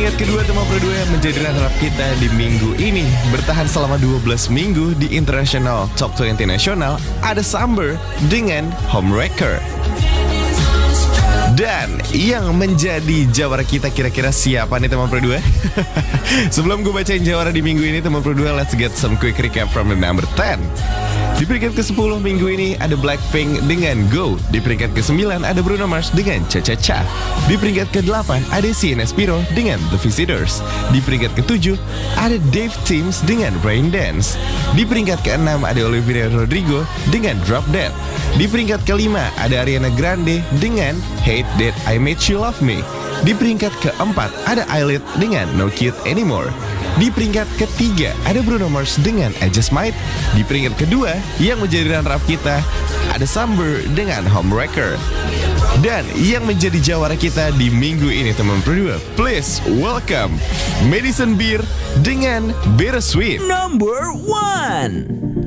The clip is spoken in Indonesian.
peringkat kedua teman berdua yang menjadi runner-up kita di minggu ini. Bertahan selama 12 minggu di International Top 20 Nasional, ada Summer dengan Homewrecker. Dan yang menjadi jawara kita kira-kira siapa nih teman berdua? Sebelum gue bacain jawara di minggu ini teman berdua, let's get some quick recap from the number 10. Di peringkat ke-10 minggu ini ada Blackpink dengan Go. Di peringkat ke-9 ada Bruno Mars dengan Cha Cha Cha. Di peringkat ke-8 ada CNS Piro dengan The Visitors. Di peringkat ke-7 ada Dave Teams dengan Rain Dance. Di peringkat ke-6 ada Olivia Rodrigo dengan Drop Dead. Di peringkat ke-5 ada Ariana Grande dengan Hate That I Made You Love Me. Di peringkat ke-4 ada Eyelid dengan No Cute Anymore. Di peringkat ketiga ada Bruno Mars dengan I Just Might. Di peringkat kedua yang menjadi runner-up kita ada Summer dengan Homewrecker. Dan yang menjadi jawara kita di minggu ini teman berdua, please welcome Madison Beer dengan Bittersweet. Number 1.